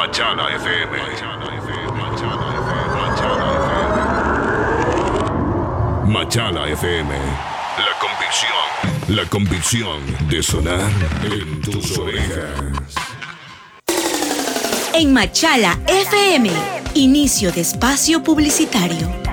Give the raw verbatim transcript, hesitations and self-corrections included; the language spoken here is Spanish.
Machala F M. Machala F M. La convicción. La convicción de sonar en tus orejas. En Machala F M, inicio de espacio publicitario.